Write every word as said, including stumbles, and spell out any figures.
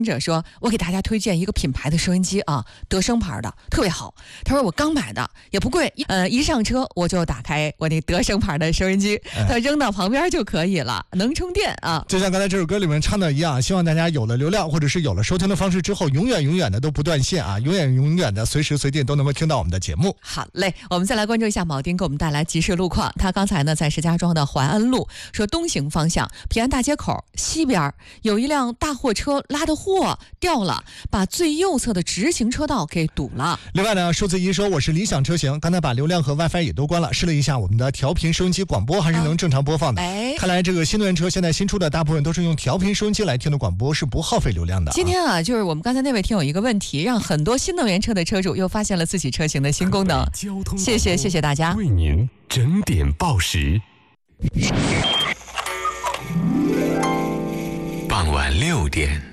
者说，我给大家推荐一个品牌的收音机啊，德声牌的，特别好。他说我刚买的，也不贵，呃，一上车我就打开我那德声牌的收音机，它扔到旁边就可以了，能充电啊。 就像刚才这首歌里面唱的一样，希望大家有了流量或者是有了收听的方式之后，永远永远的都不断线啊，永远永远的随时随地都能够听到我们的节目。 好嘞，我们再来关注一下铆钉给我们带来及时路况。他刚才呢在石家庄的淮安路，说东行方向平安大街口西边有一辆大货车拉的货掉了，把最右侧的直行车道给堵了。 另外呢，数字一说我是理想车型，刚才把流量和 WiFi 也都关了，试了一下我们的调频收音机广播还是能正常播放的。 哎， 看来这个新能源车现在新出的大部分都是用调频收音机来听的广播，是不耗费流量的、啊。 今天啊，就是我们刚才那位听友一个问题，让很多新能源车的车主又发现了自己车型的新功能。谢谢谢谢大家， 为您整点报时。傍晚六点。